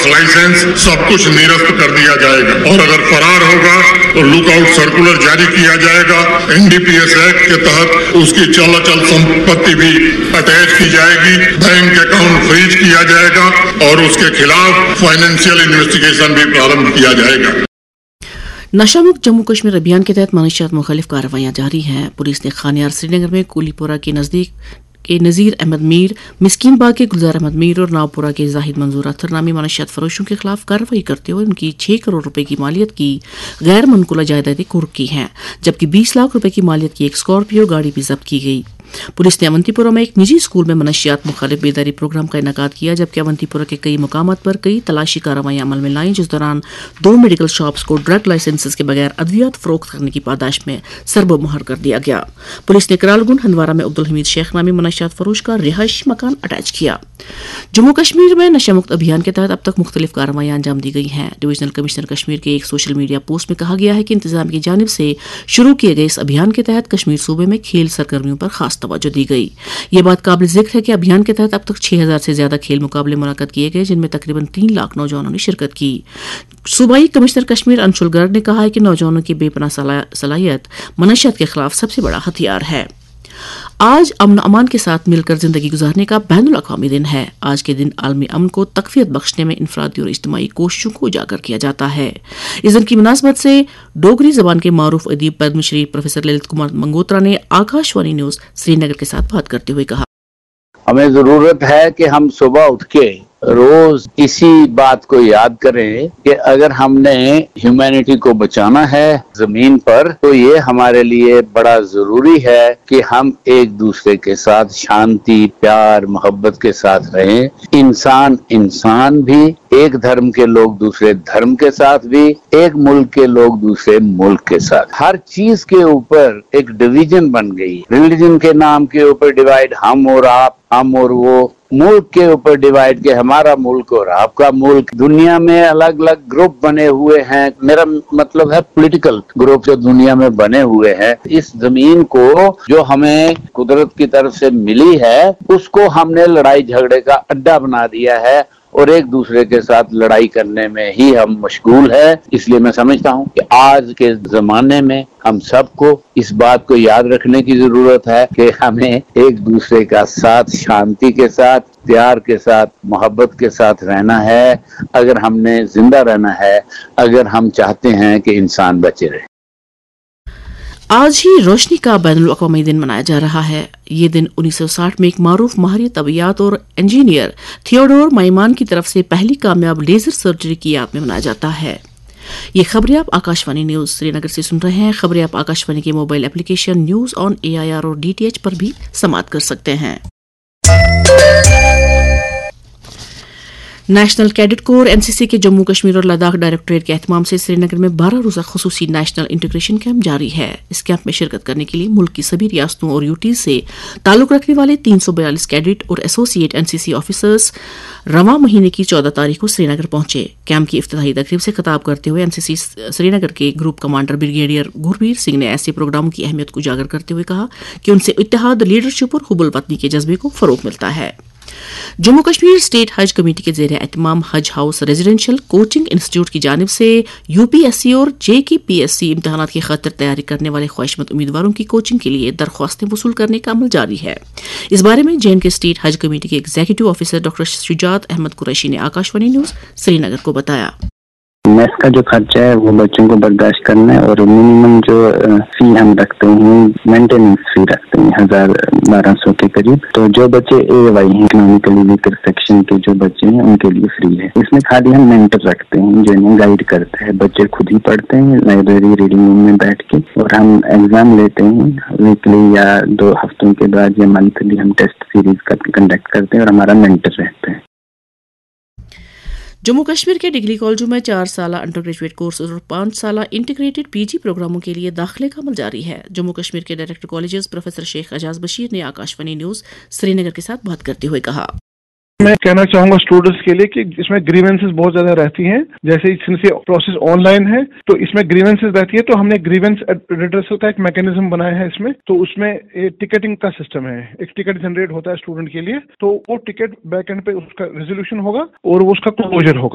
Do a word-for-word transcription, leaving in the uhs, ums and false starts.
Licence सब कुछ निरस्त कर दिया जाएगा और अगर फरार होगा तो लुक आउट सर्कुलर जारी किया जाएगा। एनडीपीएस एक्ट के तहत उसकी चल अचल संपत्ति भी अटैच की जाएगी, बैंक अकाउंट फ्रीज किया जाएगा और उसके खिलाफ फाइनेंशियल इन्वेस्टिगेशन भी प्रारंभ किया जाएगा। नशामुक्त जम्मू कश्मीर अभियान के तहत मनशियात मुखालिफ कार्रवाइयां जारी हैं। पुलिस ने खानियार श्रीनगर में कुलीपोरा के नजदीक के नज़ीर अहमद मीर, मिस्कीन बाग के गुलजार अहमद मीर और नावपुरा के जाहिद मंजूर अख्तर नामी मनशियात फरोशों के खिलाफ कार्रवाई करते हुए उनकी छह करोड़ रुपए की मालियत की गैर मनकुला जायदादें कुर्क की हैं, जबकि बीस लाख रुपए की मालियत की एक स्कॉर्पियो गाड़ी भी जब्त की गई। पुलिस ने अवंतीपुरा में एक निजी स्कूल में मनशियात मुखालिफ बेदारी प्रोग्राम का इनेकाद किया, जबकि अवंतीपुरा के कई मुकामात पर कई तलाशी कार्रवाइयां अमल में लाईं, जिस दौरान दो मेडिकल शॉप्स को ड्रग लाइसेंसेस के बगैर अद्वियात फरोख्त करने की पादाश में सरबो मुहर कर दिया गया। पुलिस ने करालगुंड हंदवारा में अब्दुल हमीद शेख नामी मनशियात फरोश का रिहायशी मकान अटैच किया। जम्मू कश्मीर में नशामुक्त अभियान के तहत अब तक मुख्तलिफ कार्रवाइयां अंजाम दी गई हैं। डिवीजनल कमिश्नर कश्मीर के एक सोशल मीडिया पोस्ट में कहा गया है कि इंतजाम की जानिब से शुरू किए गए इस अभियान के तहत कश्मीर सूबे में खेल सरगर्मियों पर खास तवज्जो दी गई। ये बात काबिल जिक्र है कि अभियान के तहत अब तक छह हजार से ज्यादा खेल मुकाबले मुनक्कद किए गए, जिनमें तकरीबन तीन लाख नौजवानों ने शिरकत की। सूबाई कमिश्नर कश्मीर अंशुल गर्ग ने कहा है कि नौजवानों की बेपनाह सलाहियत मनशियात के खिलाफ सबसे बड़ा हथियार है। आज अमन अमान के साथ मिलकर जिंदगी गुजारने का बैनुल अक़वामी दिन है। आज के दिन आलमी अमन को तक़वियत बख्शने में इनफरादी और इज्तिमाई कोशिशों को उजागर किया जाता है। इस दिन की मुनासबत से डोगरी जबान के मारूफ अदीब पद्मश्री प्रोफेसर ललित कुमार मंगोत्रा ने आकाशवाणी न्यूज श्रीनगर के साथ बात करते हुए कहा, हमें जरूरत है कि हम सुबह उठ के रोज इसी बात को याद करें कि अगर हमने ह्यूमैनिटी को बचाना है जमीन पर, तो ये हमारे लिए बड़ा जरूरी है कि हम एक दूसरे के साथ शांति, प्यार, मोहब्बत के साथ रहें। इंसान इंसान भी, एक धर्म के लोग दूसरे धर्म के साथ भी, एक मुल्क के लोग दूसरे मुल्क के साथ। हर चीज के ऊपर एक डिवीजन बन गई। रिलीजन के नाम के ऊपर डिवाइड, हम और आप, हम और वो। मुल्क के ऊपर डिवाइड के हमारा मुल्क और आपका मुल्क। दुनिया में अलग अलग ग्रुप बने हुए हैं, मेरा मतलब है पॉलिटिकल ग्रुप जो दुनिया में बने हुए हैं। इस जमीन को जो हमें कुदरत की तरफ से मिली है, उसको हमने लड़ाई झगड़े का अड्डा बना दिया है और एक दूसरे के साथ लड़ाई करने में ही हम मशगूल है। इसलिए मैं समझता हूँ कि आज के जमाने में हम सबको इस बात को याद रखने की जरूरत है कि हमें एक दूसरे का साथ शांति के साथ, प्यार के साथ, मोहब्बत के साथ रहना है, अगर हमने जिंदा रहना है, अगर हम चाहते हैं कि इंसान बचे रहे। आज ही रोशनी का बैनुल अक़वामी दिन मनाया जा रहा है। ये दिन उन्नीस सौ साठ में एक मारूफ माहिर तबियात और इंजीनियर थियोडोर माइमान की तरफ से पहली कामयाब लेजर सर्जरी की याद में मनाया जाता है। ये खबरें आप आकाशवाणी न्यूज श्रीनगर से सुन रहे हैं। खबरें आप आकाशवाणी के mobile application news on A I R और डी टी एच पर भी समाप्त कर सकते हैं। नेशनल कैडेट कोर एनसीसी के जम्मू कश्मीर और लद्दाख डायरेक्टरेट के एहतमाम से श्रीनगर में बारह रोजा खुसूसी नेशनल इंटीग्रेशन कैंप जारी है। इस कैंप में शिरकत करने के लिए मुल्क की सभी रियासतों और यूटीज से ताल्लुक रखने वाले तीन सौ बयालीस कैडेट और एसोसिएट एनसीसी ऑफिसर्स रवां महीने की चौदह तारीख को श्रीनगर पहुंचे। कैंप की इफ्तिताही तकरीब से खिताब करते हुए एनसीसी श्रीनगर के group commander brigadier Gurbir Singh ने ऐसे प्रोग्रामों की अहमियत को उजागर करते हुए कहा कि उनसे इत्तेहाद, लीडरशिप और हुबुल वतनी के जज्बे को फरोग मिलता है। जम्मू कश्मीर स्टेट हज कमेटी के जेर एहतमाम हज हाउस रेजिडेंशियल कोचिंग इंस्टीट्यूट की जानिब से यूपीएससी और जेकेपीएससी इम्तहानात की खातिर तैयारी करने वाले ख्वाहिशमंद उम्मीदवारों की कोचिंग के लिए दरख्वास्तें वसूल करने का अमल जारी है। इस बारे में जे एंड के स्टेट हज कमेटी के executive officer doctor Shujaat Ahmad Qureshi ने आकाशवाणी न्यूज श्रीनगर को बताया, मेस का जो खर्चा है वो बच्चों को बर्दाश्त करना है और मिनिमम जो फी हम रखते हैं, मेंटेनेंस फी रखते हैं हजार बारह सौ के करीब। तो जो बच्चे ए वाई हैं, इकोनॉमिकली वीकर सेक्शन के जो बच्चे हैं, उनके लिए फ्री है। इसमें खाली हम मेंटर रखते हैं जो इन्हें गाइड करता है। बच्चे खुद ही पढ़ते हैं लाइब्रेरी रीडिंग रूम में बैठ के, और हम एग्जाम लेते हैं वीकली या दो हफ्तों के बाद या मंथली हम टेस्ट सीरीज का कंडक्ट करते हैं और हमारा मेंटर रहता है। जम्मू कश्मीर के डिग्री कॉलेजों में चार साल अंडर ग्रेजुएट कोर्स और पांच साल इंटीग्रेटेड पीजी प्रोग्रामों के लिए दाखिले का अमल जारी है। जम्मू कश्मीर के director colleges professor Sheikh Ejaz Bashir ने आकाशवाणी न्यूज श्रीनगर के साथ बात करते हुए कहा, मैं कहना चाहूंगा स्टूडेंट्स के लिए कि इसमें ग्रीवेंसेस बहुत ज्यादा रहती हैं। जैसे इससे प्रोसेस ऑनलाइन है तो इसमें ग्रीवेंसेस रहती है, तो हमने ग्रीवेंस रिड्रेसल का एक मैकेनिज्म बनाया है इसमें। तो उसमें टिकटिंग का सिस्टम है, एक टिकट जनरेट होता है स्टूडेंट के लिए, तो वो टिकट बैक एंड पे उसका रेजोल्यूशन होगा और वो उसका क्लोजर होगा।